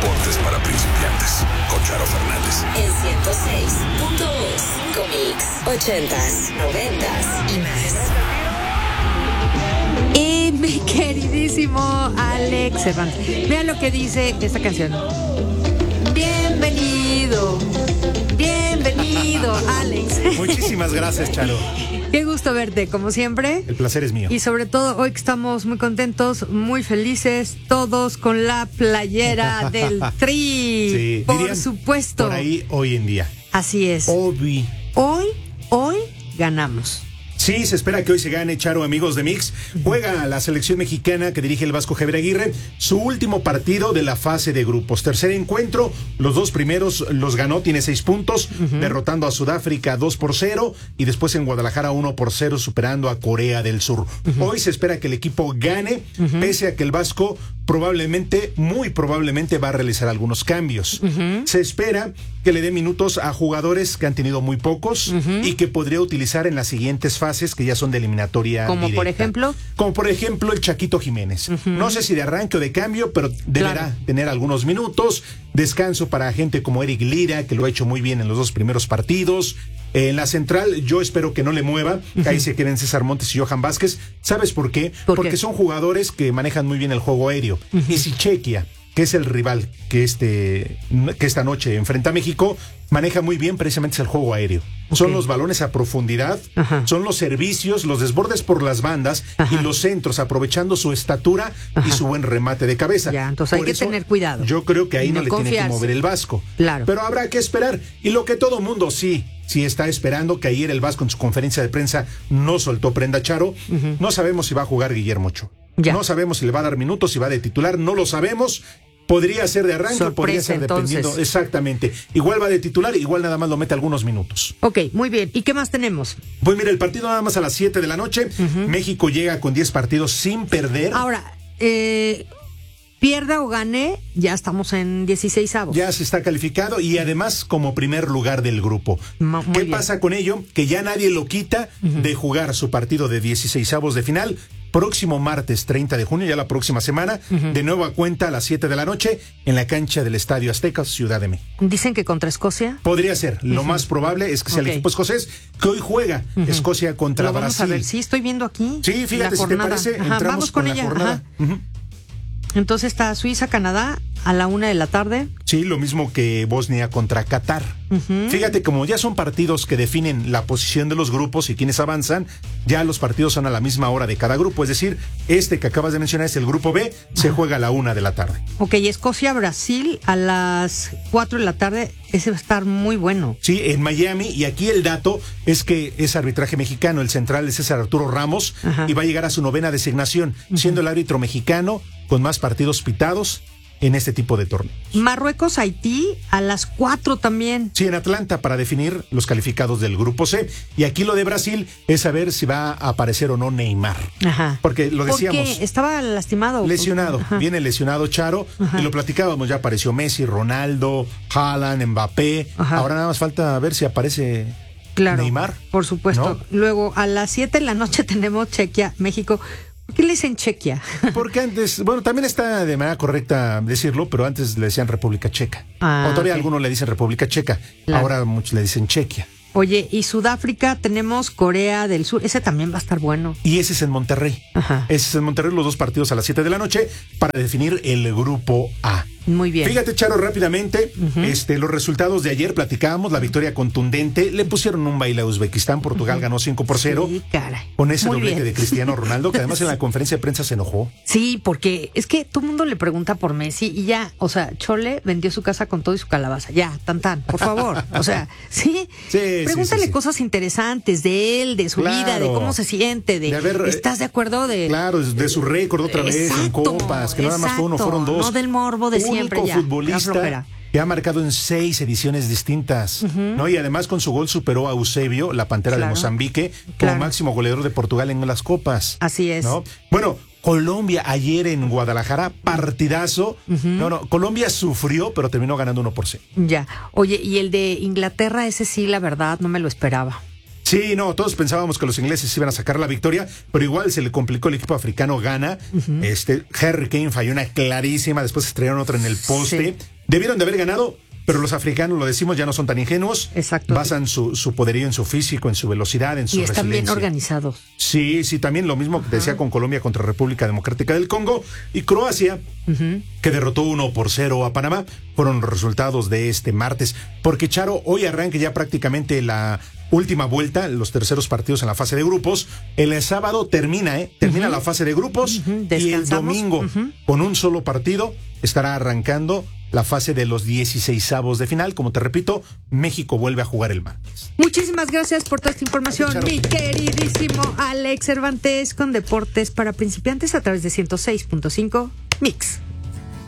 Deportes para principiantes, con Charo Fernández. En 106.2 Comics, 80s, 90s y más. Mi queridísimo Alex Cervantes, vean lo que dice esta canción. Bienvenido, Alex. Muchísimas gracias, Charo. Qué gusto verte, como siempre. El placer es mío. Y sobre todo hoy que estamos muy contentos, muy felices, todos con la playera del Tri. Sí, por supuesto. Por ahí hoy en día. Así es. Hoy ganamos. Sí, se espera que hoy se gane, Charo, amigos de Mix. Juega la selección mexicana que dirige el Vasco Javier Aguirre su último partido de la fase de grupos. Tercer encuentro, los dos primeros los ganó, tiene 6 puntos, derrotando a Sudáfrica 2-0 y después en Guadalajara 1-0, superando a Corea del Sur. Hoy se espera que el equipo gane, pese a que el Vasco muy probablemente va a realizar algunos cambios. Se espera que le dé minutos a jugadores que han tenido muy pocos y que podría utilizar en las siguientes fases que ya son de eliminatoria ¿Como directa. por ejemplo? Como por ejemplo el Chaquito Jiménez. No sé si de arranque o de cambio, pero deberá tener algunos minutos. Descanso para gente como Eric Lira, que lo ha hecho muy bien en los dos primeros partidos. En la central, yo espero que no le mueva. Ahí se queden César Montes y Johan Vázquez. ¿Sabes por qué? Porque son jugadores que manejan muy bien el juego aéreo. Y si Chequia, que es el rival que esta noche enfrenta a México, maneja muy bien precisamente el juego aéreo. Son los balones a profundidad, son los servicios, los desbordes por las bandas y los centros, aprovechando su estatura y su buen remate de cabeza. Ya, entonces hay que tener cuidado. Yo creo que ahí no le tiene que mover el Vasco. Claro. Pero habrá que esperar. Y lo que todo mundo sí está esperando, que ayer el Vasco en su conferencia de prensa no soltó prenda, Charo. No sabemos si va a jugar Guillermo Ochoa. No sabemos si le va a dar minutos, si va de titular, no lo sabemos. Podría ser de arranque, sorpresa, podría ser dependiendo. Entonces. Exactamente. Igual va de titular, igual nada más lo mete algunos minutos. Ok, muy bien. ¿Y qué más tenemos? Pues mira, el partido nada más a las 7 de la noche. México llega con 10 partidos sin perder. Ahora, pierda o gane, ya estamos en 16avos. Ya se está calificado y además como primer lugar del grupo. ¿Qué pasa con ello? Que ya nadie lo quita de jugar su partido de 16avos de final. Próximo martes 30 de junio, ya la próxima semana, de nueva cuenta a las 7 de la noche, en la cancha del Estadio Azteca, Ciudad de México. Dicen que contra Escocia. Podría ser. Lo más probable es que sea el equipo escocés, que hoy juega Escocia contra Lo vamos Brasil. A ver. Sí, estoy viendo aquí. Sí, fíjate, si te parece, entramos vamos con ella. la jornada. Entonces está Suiza, Canadá, a la 1 p.m. Sí, lo mismo que Bosnia contra Qatar. Fíjate, como ya son partidos que definen la posición de los grupos y quienes avanzan, ya los partidos son a la misma hora de cada grupo. Es decir, este que acabas de mencionar es el grupo B, se juega a la 1 p.m. Ok, Escocia-Brasil a las 4 p.m. Ese va a estar muy bueno. Sí, en Miami, y aquí el dato es que es arbitraje mexicano, el central es César Arturo Ramos, y va a llegar a su 9ª designación, siendo el árbitro mexicano con más partidos pitados en este tipo de torneos. Marruecos-Haití a las 4 también. Sí, en Atlanta, para definir los calificados del grupo C. Y aquí lo de Brasil es saber si va a aparecer o no Neymar. Porque lo decíamos. Porque estaba lastimado. Lesionado. Viene lesionado Charo. Y lo platicábamos, ya apareció Messi, Ronaldo, Haaland, Mbappé. Ahora nada más falta ver si aparece Neymar. Por supuesto. ¿No? Luego, a las 7 de la noche tenemos Chequia, México. ¿Por qué le dicen Chequia? Porque antes, bueno, también está de manera correcta decirlo, pero antes le decían República Checa. O todavía algunos le dicen República Checa. Ahora muchos le dicen Chequia. Oye, y Sudáfrica tenemos Corea del Sur. Ese también va a estar bueno. Y ese es en Monterrey. Ese es en Monterrey, los dos partidos a las 7 de la noche para definir el grupo A. Muy bien. Fíjate, Charo, rápidamente, los resultados de ayer platicábamos, la victoria contundente, le pusieron un baile a Uzbekistán, Portugal ganó 5-0. Sí, caray. Con ese doblete de Cristiano Ronaldo, que además en la conferencia de prensa se enojó. Sí, porque es que todo el mundo le pregunta por Messi y ya, o sea, Chole vendió su casa con todo y su calabaza. Ya, tan, por favor. O sea, sí. Pregúntale cosas interesantes de él, de su vida, de cómo se siente, de ¿estás de acuerdo? Claro, de su récord otra vez en copas, que nada más fue uno, fueron dos. No del morbo de siempre ya. Futbolista que ha marcado en 6 ediciones distintas, ¿no? Y además con su gol superó a Eusebio, la Pantera de Mozambique, como máximo goleador de Portugal en las copas. Así es. ¿No? Bueno, Colombia ayer en Guadalajara, partidazo. Colombia sufrió, pero terminó ganando 1-0. Ya. Oye, y el de Inglaterra, ese sí, la verdad, no me lo esperaba. Sí, no, todos pensábamos que los ingleses iban a sacar la victoria, pero igual se le complicó el equipo africano Ghana. Harry Kane falló una clarísima, después estrellaron otra en el poste. Sí. Debieron de haber ganado, pero los africanos, lo decimos, ya no son tan ingenuos. Exacto. Basan su poderío en su físico, en su velocidad, en su resiliencia. Y están bien organizados. Sí, también lo mismo que decía con Colombia contra República Democrática del Congo. Y Croacia, que derrotó 1-0 a Panamá, fueron los resultados de este martes. Porque, Charo, hoy arranca ya prácticamente la última vuelta, los terceros partidos en la fase de grupos. El sábado termina la fase de grupos. Y el domingo, con un solo partido, estará arrancando la fase de los 16avos de final. Como te repito, México vuelve a jugar el martes. Muchísimas gracias por toda esta información, mi queridísimo Alex Cervantes, con Deportes para Principiantes a través de 106.5 Mix.